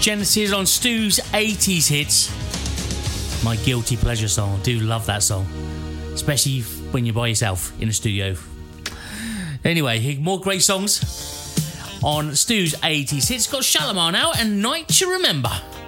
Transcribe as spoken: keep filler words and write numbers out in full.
Genesis on Stu's eighties hits. My guilty pleasure song. I do love that song. Especially when you're by yourself in a studio. Anyway, more great songs on Stu's eighties hits. Got Shalimar now and Night to Remember.